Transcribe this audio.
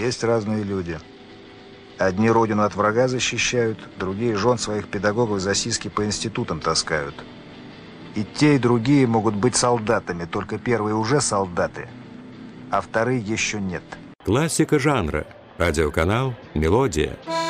Есть разные люди. Одни родину от врага защищают, другие жен своих педагогов за сиськи по институтам таскают. И те, и другие могут быть солдатами, только первые уже солдаты, а вторые еще нет. Классика жанра. Радиоканал «Мелодия».